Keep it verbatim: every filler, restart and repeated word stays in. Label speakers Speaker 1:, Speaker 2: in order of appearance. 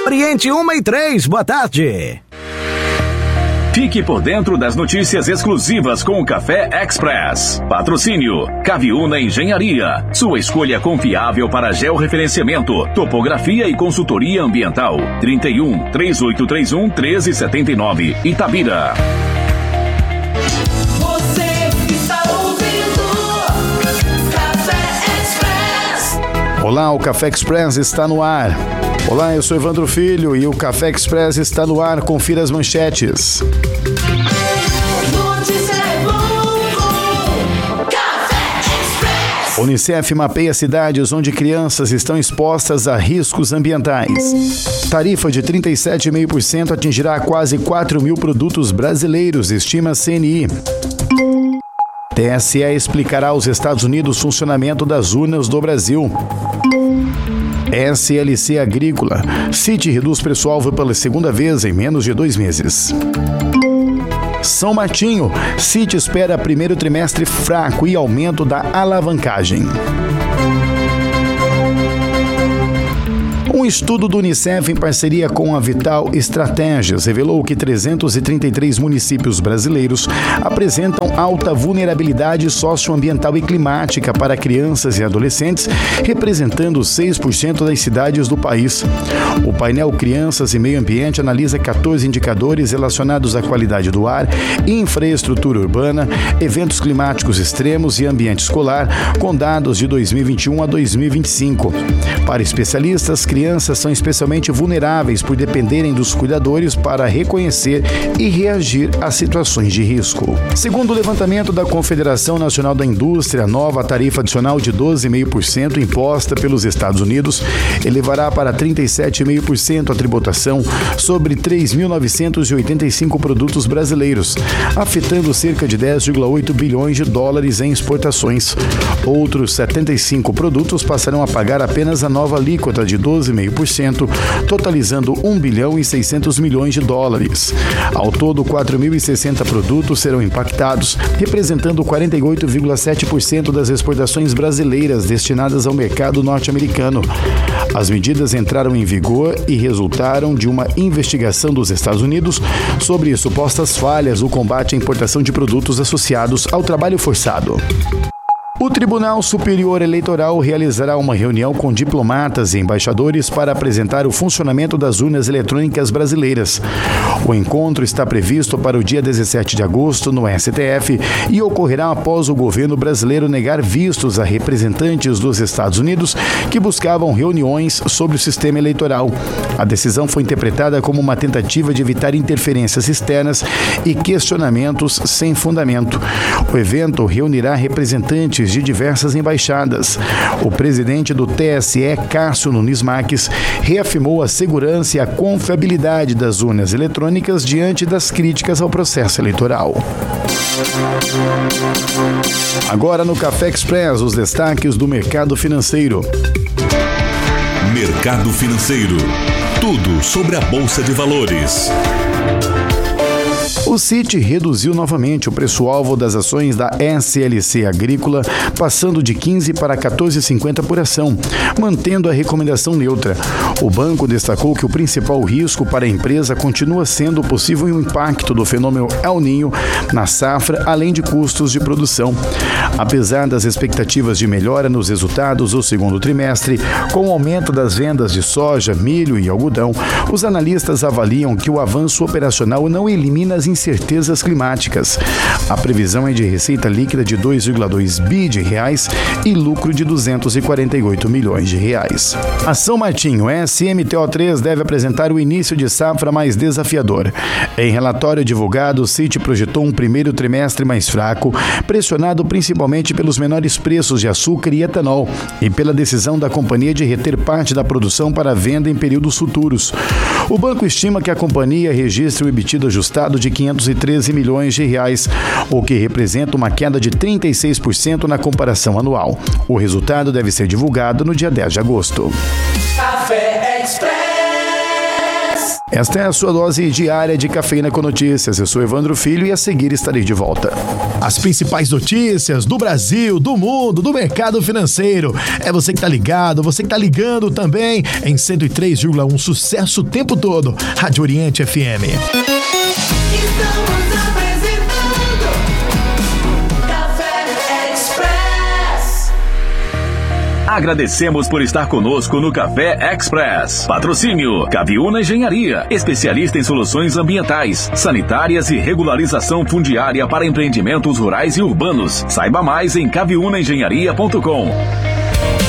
Speaker 1: Oriente uma e três, boa tarde.
Speaker 2: Fique por dentro das notícias exclusivas com o Café Express. Patrocínio Caviúna Engenharia. Sua escolha confiável para georreferenciamento, topografia e consultoria ambiental. trinta e um, três oito três um, um três sete nove, Itabira.
Speaker 3: Você está ouvindo Café Express.
Speaker 4: Olá, o Café Express está no ar. Olá, eu sou Evandro Filho e o Café Express está no ar. Confira as manchetes. Unicef mapeia cidades onde crianças estão expostas a riscos ambientais. Tarifa de trinta e sete vírgula cinco por cento atingirá quase quatro mil produtos brasileiros, estima a C N I. T S E explicará aos Estados Unidos o funcionamento das urnas do Brasil. S L C Agrícola. City reduz preço-alvo pela segunda vez em menos de dois meses. São Martinho. City espera primeiro trimestre fraco e aumento da alavancagem. Um estudo do Unicef em parceria com a Vital Estratégias revelou que trezentos e trinta e três municípios brasileiros apresentam alta vulnerabilidade socioambiental e climática para crianças e adolescentes, representando seis por cento das cidades do país. O painel Crianças e Meio Ambiente analisa quatorze indicadores relacionados à qualidade do ar, infraestrutura urbana, eventos climáticos extremos e ambiente escolar, com dados de dois mil e vinte e um a dois mil e vinte e cinco. Para especialistas, crianças Crianças são especialmente vulneráveis por dependerem dos cuidadores para reconhecer e reagir a situações de risco. Segundo o levantamento da Confederação Nacional da Indústria, a nova tarifa adicional de doze vírgula cinco por cento imposta pelos Estados Unidos elevará para trinta e sete vírgula cinco por cento a tributação sobre três mil novecentos e oitenta e cinco produtos brasileiros, afetando cerca de dez vírgula oito bilhões de dólares em exportações. Outros setenta e cinco produtos passarão a pagar apenas a nova alíquota de doze vírgula cinco por cento, totalizando um bilhão e seiscentos milhões de dólares. Ao todo, quatro mil e sessenta produtos serão impactados, representando quarenta e oito vírgula sete por cento das exportações brasileiras destinadas ao mercado norte-americano. As medidas entraram em vigor e resultaram de uma investigação dos Estados Unidos sobre supostas falhas no combate à importação de produtos associados ao trabalho forçado. O Tribunal Superior Eleitoral realizará uma reunião com diplomatas e embaixadores para apresentar o funcionamento das urnas eletrônicas brasileiras. O encontro está previsto para o dia dezessete de agosto no S T F e ocorrerá após o governo brasileiro negar vistos a representantes dos Estados Unidos que buscavam reuniões sobre o sistema eleitoral. A decisão foi interpretada como uma tentativa de evitar interferências externas e questionamentos sem fundamento. O evento reunirá representantes de diversas embaixadas. O presidente do T S E, Cássio Nunes Marques, reafirmou a segurança e a confiabilidade das urnas eletrônicas diante das críticas ao processo eleitoral. Agora no Café Express, os destaques do mercado financeiro.
Speaker 5: Mercado financeiro. Tudo sobre a Bolsa de Valores.
Speaker 4: O City reduziu novamente o preço-alvo das ações da S L C Agrícola, passando de quinze para quatorze reais e cinquenta por ação, mantendo a recomendação neutra. O banco destacou que o principal risco para a empresa continua sendo o possível impacto do fenômeno El Niño na safra, além de custos de produção. Apesar das expectativas de melhora nos resultados do segundo trimestre, com o aumento das vendas de soja, milho e algodão, os analistas avaliam que o avanço operacional não elimina as incertezas climáticas. A previsão é de receita líquida de dois vírgula dois bi de reais e lucro de duzentos e quarenta e oito milhões de reais. A São Martinho S M T O três deve apresentar o início de safra mais desafiador. Em relatório divulgado, o City projetou um primeiro trimestre mais fraco, pressionado principalmente pelos menores preços de açúcar e etanol e pela decisão da companhia de reter parte da produção para venda em períodos futuros. O banco estima que a companhia registre um EBITDA ajustado de quinhentos e treze milhões de reais, o que representa uma queda de trinta e seis por cento na comparação anual. O resultado deve ser divulgado no dia dez de agosto.
Speaker 3: Café Express.
Speaker 4: Esta é a sua dose diária de Cafeína com Notícias. Eu sou Evandro Filho e a seguir estarei de volta.
Speaker 6: As principais notícias do Brasil, do mundo, do mercado financeiro. É você que tá ligado, você que tá ligando também em cento e três vírgula um, sucesso o tempo todo. Rádio Oriente F M.
Speaker 3: Estamos apresentando Café Express.
Speaker 2: Agradecemos por estar conosco no Café Express. Patrocínio Caviúna Engenharia, especialista em soluções ambientais, sanitárias e regularização fundiária para empreendimentos rurais e urbanos. Saiba mais em caviúna engenharia ponto com.